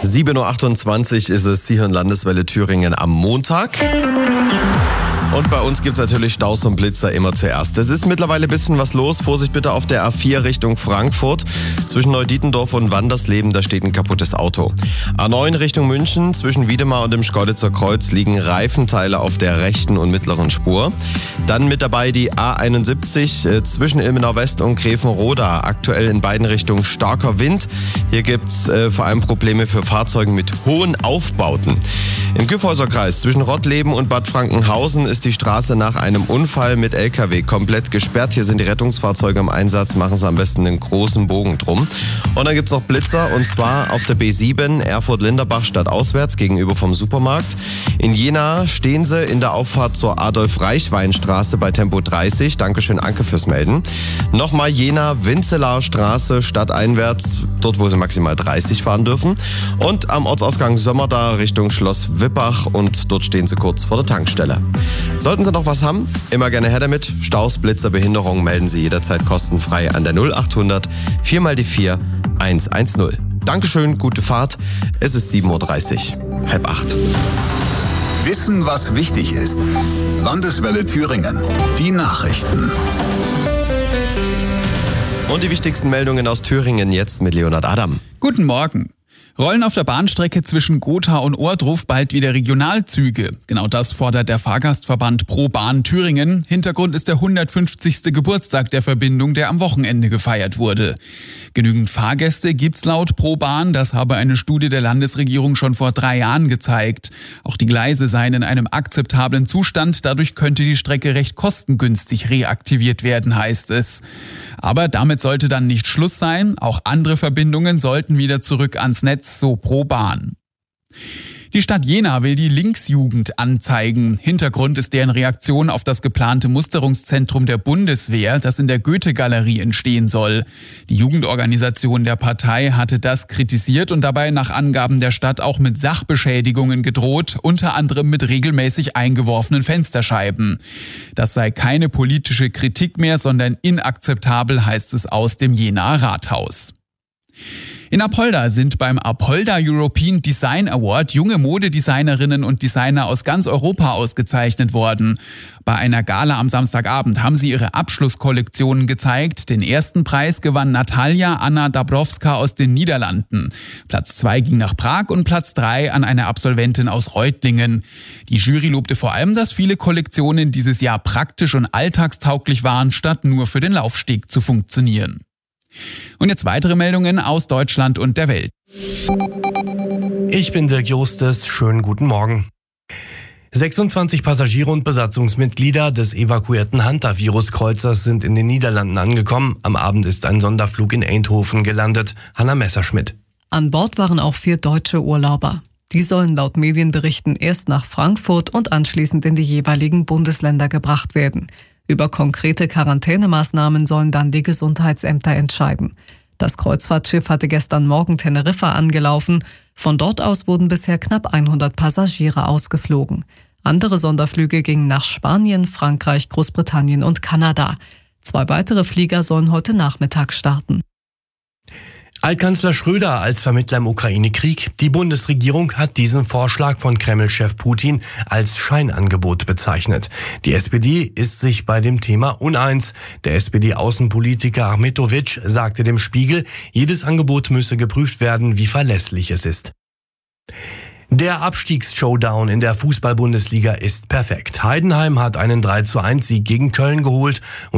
7.28 Uhr ist es, Sie hören Landeswelle Thüringen am Montag. Und bei uns gibt es natürlich Staus und Blitzer immer zuerst. Es ist mittlerweile ein bisschen was los. Vorsicht bitte auf der A4 Richtung Frankfurt. Zwischen Neudietendorf und Wandersleben, da steht ein kaputtes Auto. A9 Richtung München, zwischen Wiedemar und dem Schkeuditzer Kreuz liegen Reifenteile auf der rechten und mittleren Spur. Dann mit dabei die A71 zwischen Ilmenau West und Grevenroda. Aktuell in beiden Richtungen starker Wind. Hier gibt es vor allem Probleme für Fahrzeuge mit hohen Aufbauten. Im Kyffhäuser Kreis zwischen Rottleben und Bad Frankenhausen ist die Straße nach einem Unfall mit LKW komplett gesperrt. Hier sind die Rettungsfahrzeuge im Einsatz. Machen Sie am besten einen großen Bogen drum. Und dann gibt es noch Blitzer, und zwar auf der B7 Erfurt-Linderbach stadtauswärts gegenüber vom Supermarkt. In Jena stehen Sie in der Auffahrt zur Adolf-Reichwein-Straße bei Tempo 30. Dankeschön, Anke, fürs Melden. Nochmal Jena-Winzelaar Straße stadteinwärts, dort wo Sie maximal 30 fahren dürfen. Und am Ortsausgang Sömmerda Richtung Schloss Wippach, und dort stehen Sie kurz vor der Tankstelle. Sollten Sie noch was haben, immer gerne her damit. Staus, Blitzer, Behinderungen melden Sie jederzeit kostenfrei an der 0800 4 mal die 4 110. Dankeschön, gute Fahrt. Es ist 7.30 Uhr, 7:30. Wissen, was wichtig ist. Landeswelle Thüringen. Die Nachrichten. Und die wichtigsten Meldungen aus Thüringen jetzt mit Leonhard Adam. Guten Morgen. Rollen auf der Bahnstrecke zwischen Gotha und Ohrdruf bald wieder Regionalzüge. Genau das fordert der Fahrgastverband ProBahn Thüringen. Hintergrund ist der 150. Geburtstag der Verbindung, der am Wochenende gefeiert wurde. Genügend Fahrgäste gibt's laut ProBahn. Das habe eine Studie der Landesregierung schon vor 3 Jahren gezeigt. Auch die Gleise seien in einem akzeptablen Zustand. Dadurch könnte die Strecke recht kostengünstig reaktiviert werden, heißt es. Aber damit sollte dann nicht Schluss sein. Auch andere Verbindungen sollten wieder zurück ans Netz, so ProBahn. Die Stadt Jena will die Linksjugend anzeigen. Hintergrund ist deren Reaktion auf das geplante Musterungszentrum der Bundeswehr, das in der Goethe-Galerie entstehen soll. Die Jugendorganisation der Partei hatte das kritisiert und dabei nach Angaben der Stadt auch mit Sachbeschädigungen gedroht, unter anderem mit regelmäßig eingeworfenen Fensterscheiben. Das sei keine politische Kritik mehr, sondern inakzeptabel, heißt es aus dem Jenaer Rathaus. In Apolda sind beim Apolda European Design Award junge Modedesignerinnen und Designer aus ganz Europa ausgezeichnet worden. Bei einer Gala am Samstagabend haben sie ihre Abschlusskollektionen gezeigt. Den ersten Preis gewann Natalia Anna Dabrowska aus den Niederlanden. Platz 2 ging nach Prag und Platz 3 an eine Absolventin aus Reutlingen. Die Jury lobte vor allem, dass viele Kollektionen dieses Jahr praktisch und alltagstauglich waren, statt nur für den Laufsteg zu funktionieren. Und jetzt weitere Meldungen aus Deutschland und der Welt. Ich bin Dirk Justes, schönen guten Morgen. 26 Passagiere und Besatzungsmitglieder des evakuierten Hunter-Virus-Kreuzers sind in den Niederlanden angekommen. Am Abend ist ein Sonderflug in Eindhoven gelandet. Hanna Messerschmidt. An Bord waren auch 4 deutsche Urlauber. Die sollen laut Medienberichten erst nach Frankfurt und anschließend in die jeweiligen Bundesländer gebracht werden. Über konkrete Quarantänemaßnahmen sollen dann die Gesundheitsämter entscheiden. Das Kreuzfahrtschiff hatte gestern Morgen Teneriffa angelaufen. Von dort aus wurden bisher knapp 100 Passagiere ausgeflogen. Andere Sonderflüge gingen nach Spanien, Frankreich, Großbritannien und Kanada. 2 weitere Flieger sollen heute Nachmittag starten. Altkanzler Schröder als Vermittler im Ukraine-Krieg. Die Bundesregierung hat diesen Vorschlag von Kreml-Chef Putin als Scheinangebot bezeichnet. Die SPD ist sich bei dem Thema uneins. Der SPD-Außenpolitiker Achmetovic sagte dem Spiegel, jedes Angebot müsse geprüft werden, wie verlässlich es ist. Der Abstiegs-Showdown in der Fußball-Bundesliga ist perfekt. Heidenheim hat einen 3:1 Sieg gegen Köln geholt.